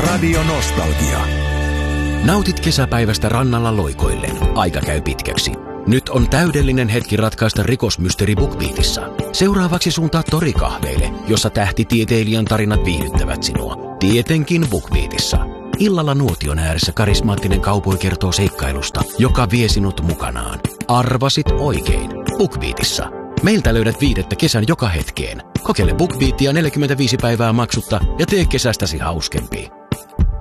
Radio Nostalgia. Nautit kesäpäivästä rannalla loikoillen. Aika käy pitkäksi. Nyt on täydellinen hetki ratkaista rikosmysteeri BookBeatissa. Seuraavaksi suuntaa torikahveille, jossa tähtitieteilijän tarinat viihdyttävät sinua. Tietenkin BookBeatissa. Illalla nuotion ääressä karismaattinen kaupoi kertoo seikkailusta, joka vie sinut mukanaan. Arvasit oikein. BookBeatissa. Meiltä löydät viihdettä kesän joka hetkeen. Kokeile BookBeatia 45 päivää maksutta ja tee kesästäsi hauskempi.